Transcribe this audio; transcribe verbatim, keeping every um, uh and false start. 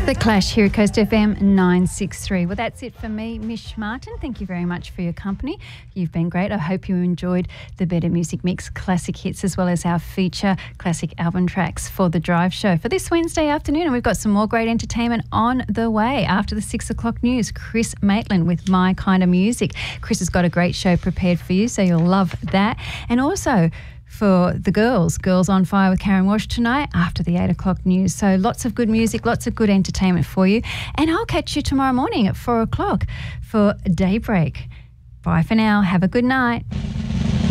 The Clash here at Coast F M nine sixty-three. Well, that's it for me, Mish Martin. Thank you very much for your company. You've been great. I hope you enjoyed the Better Music Mix classic hits as well as our feature classic album tracks for the Drive Show for this Wednesday afternoon. And we've got some more great entertainment on the way after the six o'clock news. Chris Maitland with My Kind of Music. Chris has got a great show prepared for you, so you'll love that. And also, for the girls, Girls on Fire with Karen Walsh tonight after the eight o'clock news. So lots of good music, lots of good entertainment for you. And I'll catch you tomorrow morning at four o'clock for Daybreak. Bye for now. Have a good night.